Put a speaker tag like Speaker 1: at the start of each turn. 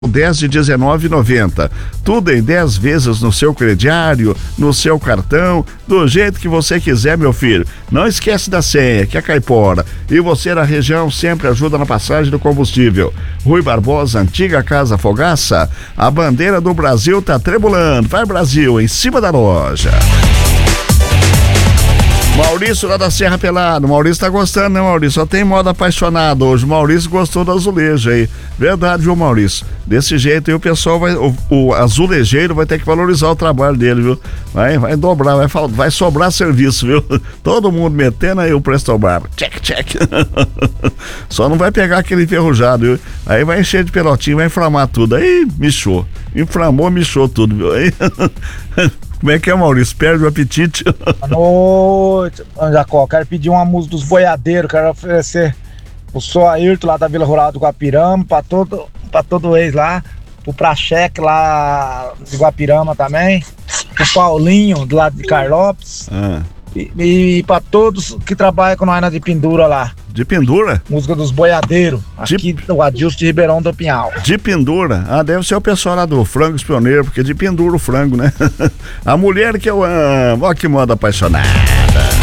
Speaker 1: 10 de 19,90. Tudo em 10 vezes no seu crediário, no seu cartão, do jeito que você quiser, meu filho. Não esquece da senha, que é Caipora. E você na região sempre ajuda na passagem do combustível. Rui Barbosa, antiga Casa Fogaça. A bandeira do Brasil tá tremulando. Vai, Brasil, em cima da loja. Maurício lá da Serra Pelado. Maurício tá gostando, né, Maurício? Só tem moda apaixonada hoje. Maurício gostou do azulejo aí. Verdade, viu, Maurício? Desse jeito aí o pessoal vai. O azulejeiro vai ter que valorizar o trabalho dele, viu? Vai dobrar, vai sobrar serviço, viu? Todo mundo metendo aí o Presto Barba. Check. Só não vai pegar aquele enferrujado, viu? Aí vai encher de pelotinho, vai inflamar tudo. Aí, michou. Inflamou, michou tudo, viu? Aí. Como é que é, Maurício? Perde o apetite?
Speaker 2: Boa noite, Jacó. Quero pedir uma música dos boiadeiros. Quero oferecer o Sou Ayrton lá da Vila Rural do Guapirama pra todo ex lá. O Pracheque lá de Guapirama também. O Paulinho do lado de Carlópolis. E pra todos que trabalham com nós na de Pendura lá.
Speaker 1: De Pendura?
Speaker 2: Música dos boiadeiros. Aqui do Adilson de Ribeirão do Pinhal.
Speaker 1: De Pendura? Ah, deve ser o pessoal lá do Frangos Pioneiro, porque de pendura o frango, né? A mulher que eu amo. Olha que moda apaixonada.